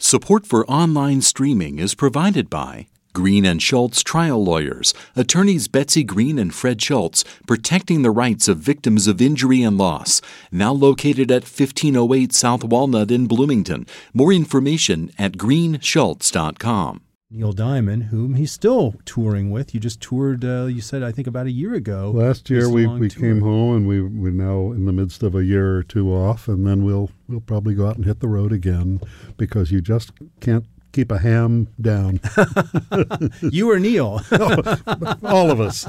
Support for online streaming is provided by Green and Schultz Trial Lawyers, attorneys Betsy Green and Fred Schultz, protecting the rights of victims of injury and loss. Now located at 1508 South Walnut in Bloomington. More information at greenschultz.com. Neil Diamond, whom he's still touring with. You just toured, you said, I think about a year ago. Last year we came home, and we're now in the midst of a year or two off, and then we'll probably go out and hit the road again, because you just can't keep a ham down. You or Neil? All of us.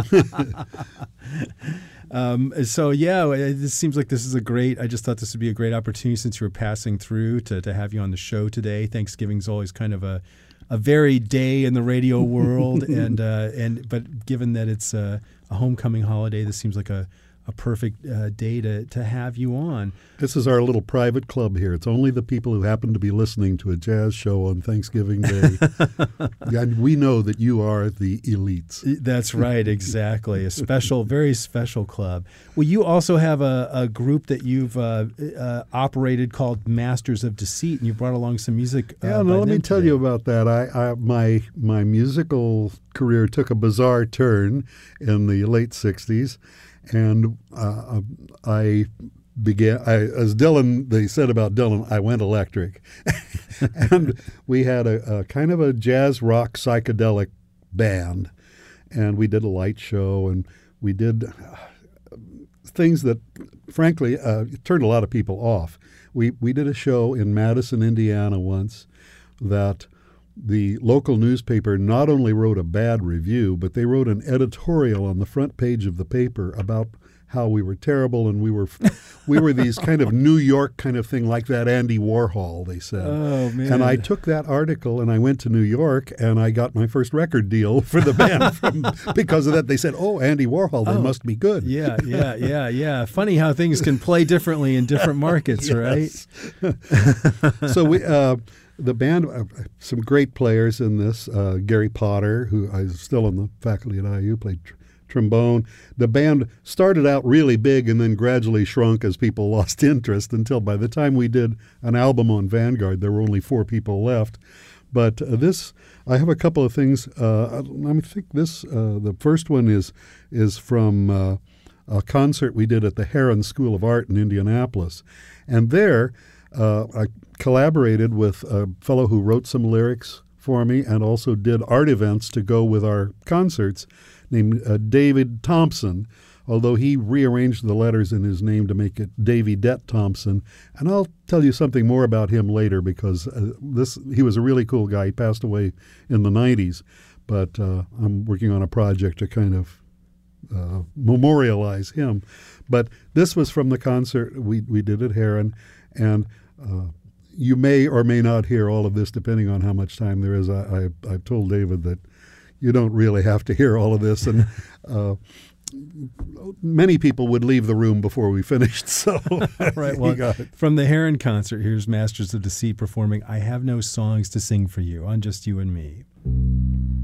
So, yeah, it seems like this is I just thought this would be a great opportunity, since you were passing through, to have you on the show today. Thanksgiving's always kind of a varied day in the radio world, but given that it's a homecoming holiday, this seems like a perfect day to have you on. This is our little private club here. It's only the people who happen to be listening to a jazz show on Thanksgiving Day. And we know that you are the elites. That's right, exactly. A special, very special club. Well, you also have a group that you've operated called Masters of Deceit, and you brought along some music. Yeah, let me tell you about that. My musical career took a bizarre turn in the late 60s. And I began, as they said about Dylan, I went electric. And we had a kind of a jazz rock psychedelic band. And we did a light show, and we did things that, frankly, turned a lot of people off. We did a show in Madison, Indiana once that the local newspaper not only wrote a bad review, but they wrote an editorial on the front page of the paper about how we were terrible, and we were these kind of New York kind of thing, like that Andy Warhol, they said. Oh, man. And I took that article and I went to New York, and I got my first record deal for the band because of that. They said, "Oh, Andy Warhol, they must be good." Yeah. Funny how things can play differently in different markets, right? So we. The band, some great players in this. Gary Potter, who is still on the faculty at IU, played trombone. The band started out really big and then gradually shrunk as people lost interest, until by the time we did an album on Vanguard, there were only 4 people left. But I have a couple of things. I think the first one is from a concert we did at the Heron School of Art in Indianapolis. And there, I collaborated with a fellow who wrote some lyrics for me and also did art events to go with our concerts, named David Thompson, although he rearranged the letters in his name to make it Davy Det Thompson. And I'll tell you something more about him later, because he was a really cool guy. He passed away in the 90s, but I'm working on a project to kind of memorialize him. But this was from the concert we did at Heron, and you may or may not hear all of this depending on how much time there is. I've told David that you don't really have to hear all of this, and many people would leave the room before we finished. So right, well, from the Heron concert, here's Masters of Deceit performing "I Have No Songs to Sing for You" on Just You and Me.